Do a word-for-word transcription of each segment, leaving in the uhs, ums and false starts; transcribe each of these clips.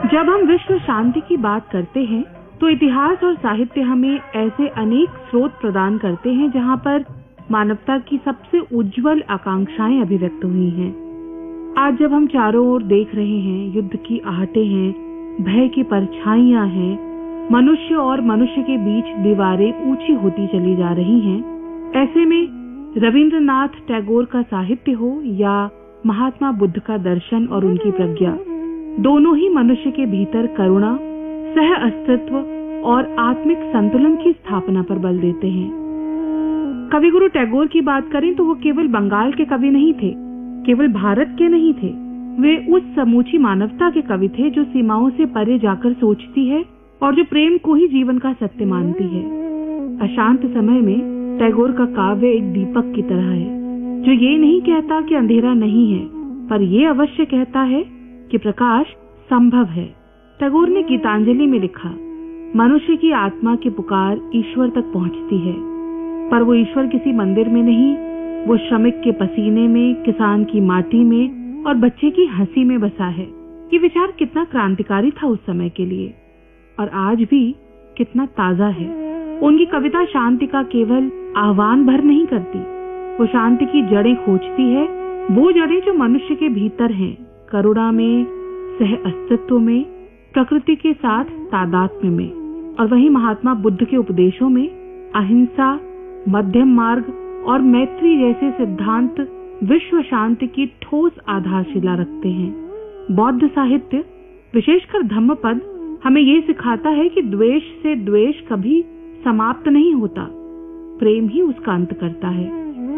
जब हम विश्व शांति की बात करते हैं तो इतिहास और साहित्य हमें ऐसे अनेक स्रोत प्रदान करते हैं जहां पर मानवता की सबसे उज्जवल आकांक्षाएं अभिव्यक्त हुई हैं। आज जब हम चारों ओर देख रहे हैं, युद्ध की आहटें हैं, भय की परछाइयां हैं, मनुष्य और मनुष्य के बीच दीवारें ऊंची होती चली जा रही हैं, ऐसे में रविंद्रनाथ टैगोर का साहित्य हो या महात्मा बुद्ध का दर्शन और उनकी प्रज्ञा, दोनों ही मनुष्य के भीतर करुणा, सह अस्तित्व और आत्मिक संतुलन की स्थापना पर बल देते हैं। कविगुरु टैगोर की बात करें तो वो केवल बंगाल के कवि नहीं थे, केवल भारत के नहीं थे, वे उस समूची मानवता के कवि थे जो सीमाओं से परे जाकर सोचती है और जो प्रेम को ही जीवन का सत्य मानती है। अशांत समय में टैगोर का काव्य एक दीपक की तरह है जो ये नहीं कहता कि अंधेरा नहीं है, पर यह अवश्य कहता है कि प्रकाश संभव है। टैगोर ने गीतांजलि में लिखा, मनुष्य की आत्मा की पुकार ईश्वर तक पहुंचती है, पर वो ईश्वर किसी मंदिर में नहीं, वो श्रमिक के पसीने में, किसान की माटी में और बच्चे की हंसी में बसा है। ये विचार कितना क्रांतिकारी था उस समय के लिए और आज भी कितना ताजा है। उनकी कविता शांति का केवल आह्वान भर नहीं करती, वो शांति की जड़ें खोजती है, वो जड़ें जो मनुष्य के भीतर हैं, करुणा में, सह अस्तित्व में, प्रकृति के साथ तादात्म्य में। और वही महात्मा बुद्ध के उपदेशों में अहिंसा, मध्यम मार्ग और मैत्री जैसे सिद्धांत विश्व शांति की ठोस आधारशिला रखते हैं। बौद्ध साहित्य, विशेषकर धम्मपद, हमें ये सिखाता है कि द्वेष से द्वेष कभी समाप्त नहीं होता, प्रेम ही उसका अंत करता है।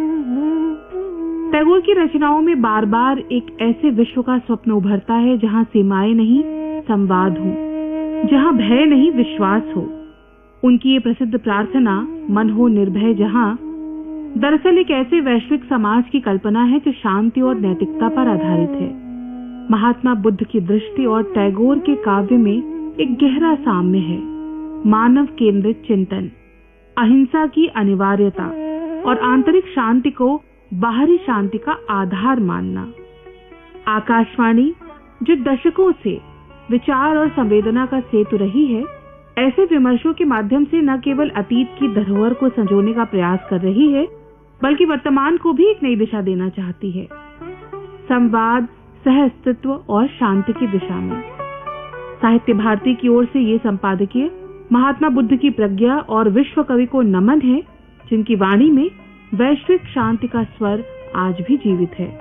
टैगोर की रचनाओं में बार बार एक ऐसे विश्व का स्वप्न उभरता है जहां सीमाएं नहीं, संवाद हो, जहां भय नहीं, विश्वास हो। उनकी ये प्रसिद्ध प्रार्थना, मन हो निर्भय जहां, दरअसल एक ऐसे वैश्विक समाज की कल्पना है जो शांति और नैतिकता पर आधारित है। महात्मा बुद्ध की दृष्टि और टैगोर के काव्य में एक गहरा साम्य है। मानव केंद्रित चिंतन, अहिंसा की अनिवार्यता और आंतरिक शांति को बाहरी शांति का आधार मानना। आकाशवाणी, जो दशकों से विचार और संवेदना का सेतु रही है, ऐसे विमर्शों के माध्यम से न केवल अतीत की धरोहर को संजोने का प्रयास कर रही है, बल्कि वर्तमान को भी एक नई दिशा देना चाहती है, संवाद, सह अस्तित्व और शांति की दिशा में। साहित्य भारती की ओर से ये संपादकीय महात्मा बुद्ध की प्रज्ञा और विश्व कवि को नमन है, जिनकी वाणी में वैश्विक शांति का स्वर आज भी जीवित है।